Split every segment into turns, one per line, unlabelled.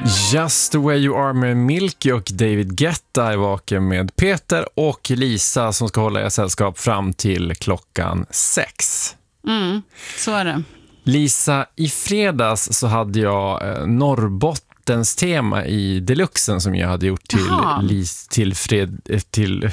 Just the way you are med Milky och David Guetta är vaken med Peter och Lisa som ska hålla er sällskap fram till klockan 6.
Så är det.
Lisa, i fredags så hade jag Norrbottens tema i Deluxen som jag hade gjort till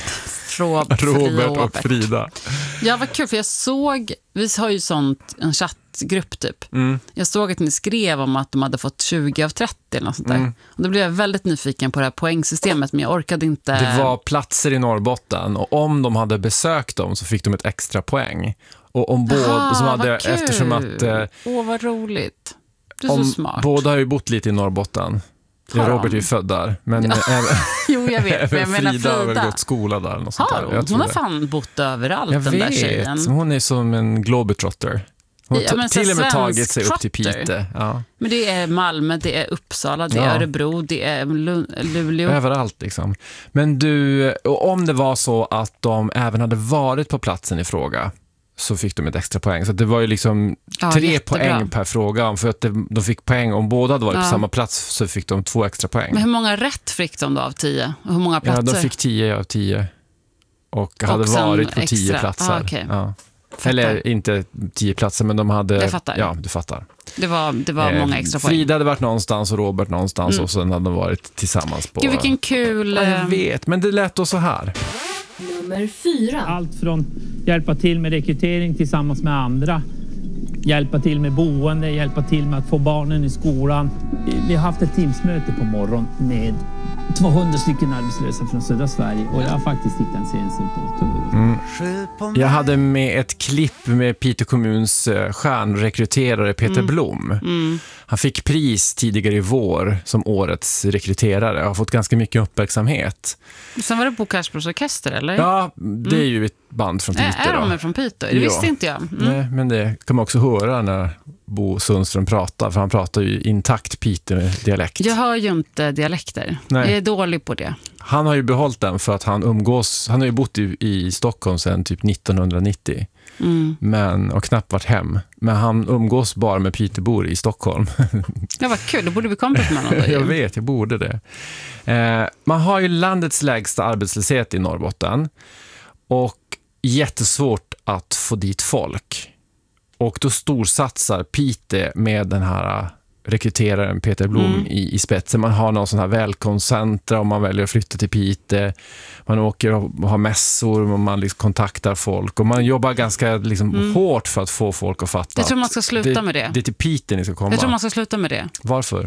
Robert och Frida.
Ja, vad kul, för jag såg, vi har ju en chattgrupp typ. Jag såg att ni skrev om att de hade fått 20 av 30 eller något sånt där. Och då blev jag väldigt nyfiken på det här poängsystemet, men jag orkade inte. Det
var platser i Norrbotten och om de hade besökt dem så fick de ett extra poäng. Och om båda som hade, eftersom att
vad roligt. Du är så smart.
Båda har ju bott lite i Norrbotten. Robert är ju född där. Men även,
jo, jag vet.
Även Frida har väl gått skola där. Något sånt där.
Hon har fan bott överallt, den där tjejen.
Hon är som en globetrotter. Hon har till och med tagit sig upp till Piteå. Ja.
Men det är Malmö, det är Uppsala, det är Örebro, det är Luleå.
Överallt liksom. Men du, om det var så att de även hade varit på platsen i fråga så fick de ett extra poäng. Så det var ju liksom 3 poäng per fråga. För att de fick poäng om båda hade varit på samma plats så fick de 2 extra poäng.
Men hur många rätt fick de då av 10? Och hur många platser?
Ja, de fick 10 av 10. Och hade varit på 10 platser.
Okay.
Ja. Eller inte 10 platser, men de hade...
Jag fattar.
Ja, du fattar.
Det var många extra poäng.
Frida hade varit någonstans och Robert någonstans och sen hade de varit tillsammans på...
Gud, vilken kul...
Ja, jag vet, men det lät då så här.
Nummer 4.
Allt från hjälpa till med rekrytering tillsammans med andra, hjälpa till med boende, hjälpa till med att få barnen i skolan. Vi har haft ett teamsmöte på morgon med 200 stycken arbetslösa från södra Sverige och jag har faktiskt hittat en CNC-operatör.
Jag hade med ett klipp med Piteå kommuns stjärnrekryterare Peter Blom. Han fick pris tidigare i vår som årets rekryterare. Jag har fått ganska mycket uppmärksamhet.
Sen var det Bo Cashbros orkester, eller?
Ja, det är ju ett band från Piteå.
Är de från Piteå? Det visste inte jag.
Nej, men det kan man också höra när Bo Sundström pratar, för han pratar ju intakt Piteå-dialekt.
Jag hör ju inte dialekter.
Nej.
Jag är dålig på det.
Han har ju behållit den för att han har ju bott i Stockholm sedan typ 1990. Och knappt varit hem. Men han umgås bara med Pitebor i Stockholm.
Ja, vad kul. Då borde vi kompis med honom då.
Jag vet, jag borde det. Man har ju landets lägsta arbetslöshet i Norrbotten. Och jättesvårt att få dit folk. Och då storsatsar Piteå med den här rekryteraren Peter Blom i spetsen. Man har någon sån här välkomstcentra om man väljer att flytta till Piteå. Man åker och har mässor och man liksom kontaktar folk. Och man jobbar ganska liksom hårt för att få folk att fatta.
Jag tror man ska sluta med det.
Det är till Piteå ni ska komma.
Jag tror man ska sluta med det.
Varför?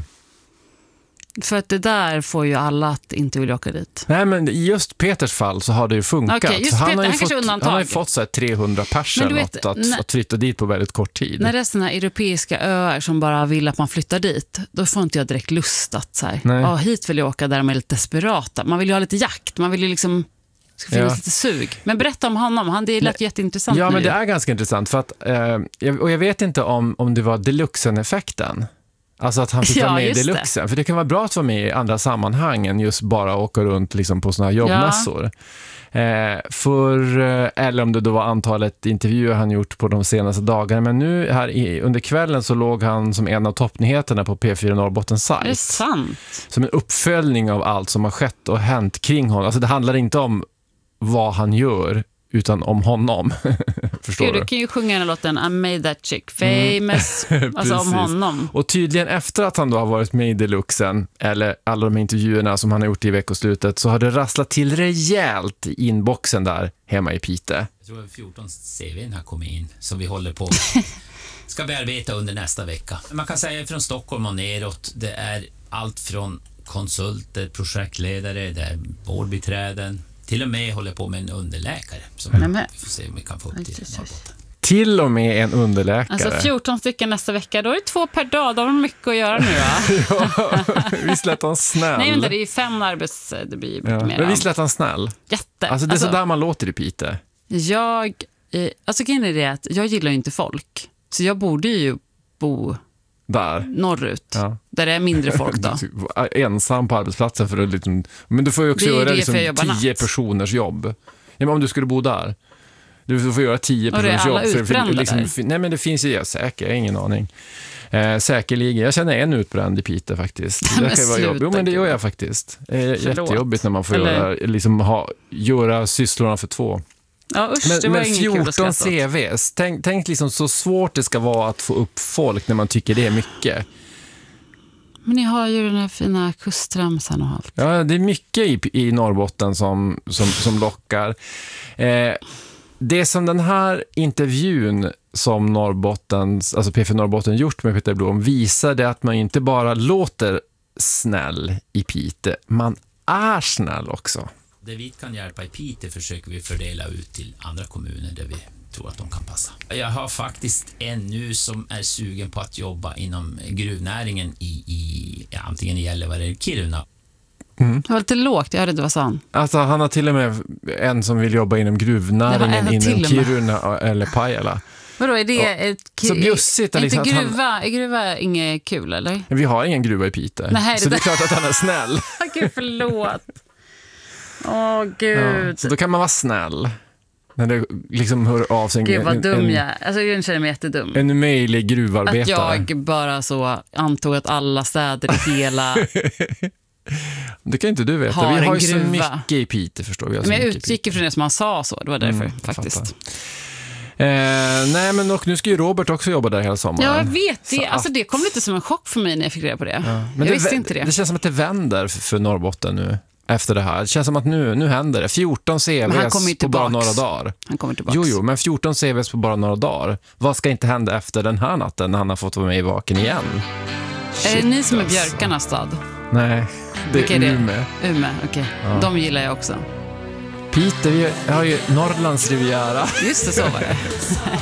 För att det där får ju alla att inte vilja åka dit.
Nej, men i just Peters fall så har det ju funkat.
Okay, just
han
har
ju fått så här 300 personer att flytta dit på väldigt kort tid.
När det är såna europeiska öar som bara vill att man flyttar dit, då får inte jag direkt lust att så här, hit vill jag åka där de är lite desperata. Man vill ju ha lite jakt, man vill ju liksom ska finnas lite sug. Men berätta om honom, det lät jätteintressant.
Ja, men det är ganska intressant för att, och jag vet inte om det var Deluxen-effekten. Alltså att han fick vara med i Deluxen. För det kan vara bra att vara med i andra sammanhang än just bara åka runt liksom på såna här jobbmässor. Eller om det då var antalet intervjuer han gjort på de senaste dagarna. Men nu här under kvällen så låg han som en av toppnyheterna på P4 Norrbottens sajt.
Är det sant?
Som en uppföljning av allt som har skett och hänt kring honom. Alltså det handlar inte om vad han gör utan om honom. Förstår du?
Du kan ju sjunga den låten I made that chick famous. Alltså om honom.
Och tydligen efter att han då har varit med i Deluxen eller alla de intervjuerna som han har gjort i veckoslutet så har det rasslat till rejält i inboxen där hemma i Piteå.
Jag tror 14 CV:n har kommit in som vi håller på ska bearbeta under nästa vecka. Man kan säga från Stockholm och neråt, det är allt från konsulter, projektledare, det är vårdbiträden. Till och med håller på med en underläkare som vi får se om vi kan få upp till Norrbotten.
Till och med en underläkare.
Alltså 14 stycken nästa vecka, då är det 2 per dag. Då har de mycket att göra nu, va?
Visst lät han snäll.
Nej, men det är ju 5 det blir mycket mer.
Men visst lät han snäll.
Jätte.
Alltså det är så där man låter i Piteå.
Alltså grejen är det att jag gillar ju inte folk. Så jag borde ju bo
där
norrut, där det är mindre folk då.
Ensam på arbetsplatsen för att liksom, men du får ju också göra liksom 10 personers jobb. Ja, men om du skulle bo där. Du får göra 10 personers jobb.
För liksom,
nej, men det finns ju säkert, jag har ingen aning. Säkerligen. Jag känner en utbränd i Piteå faktiskt.
Men
Det kan vara jobbigt. Jo, men det gör jag faktiskt. Det är jättejobbigt när man får göra sysslorna för två.
Ja, usch, det var
men
ingen
14
kul att
CVs. Tänk liksom så svårt det ska vara att få upp folk när man tycker det är mycket.
Men ni har ju den här fina kustramsan och allt.
Ja, det är mycket i Norrbotten som lockar. Det som den här intervjun som alltså P4 Norrbotten gjort med Peter Blom visade att man inte bara låter snäll i Piteå, man är snäll också.
Det vi kan hjälpa i Piteå försöker vi fördela ut till andra kommuner där vi tror att de kan passa. Jag har faktiskt en nu som är sugen på att jobba inom gruvnäringen antingen i Gällivare eller Kiruna.
Det var lite lågt, jag hörde det, vad sa han?
Alltså han har till och med en som vill jobba inom gruvnäringen inom Kiruna eller Pajala.
Vadå, är det
så bjussigt?
Inte gruva inget kul, eller?
Vi har ingen gruva i Piteå.
Nej,
så det är klart att han är snäll.
Gud, förlåt. Åh, gud.
Ja, så då kan man vara snäll. När det liksom hör av sig.
Gud, vad dum jag är. Alltså, jag känner mig jättedum.
En möjlig gruvarbetare.
Att jag bara så antog att alla städer i hela...
Det kan inte du veta. Vi har ju så mycket i Piteå, förstår vi.
Men jag utgick ifrån det som han sa så. Det var därför, faktiskt.
Nej, men och nu ska ju Robert också jobba där hela sommaren.
Ja, jag vet det. Alltså, det kom lite som en chock för mig när jag fick reda på det. Ja, men jag visste inte det.
Det känns som att det vänder för Norrbotten nu. Efter det här. Det känns som att nu händer det. 14 CVs på bara några dagar.
Han kommer tillbaka.
Jo, men 14 CVs på bara några dagar. Vad ska inte hända efter den här natten när han har fått vara med i Vaken igen?
Är det ni som är björkarnas stad?
Nej, det är Umeå.
Umeå, okej. Ja. De gillar jag också.
Piteå, vi har ju Norrlands riviera.
Just det, så var det.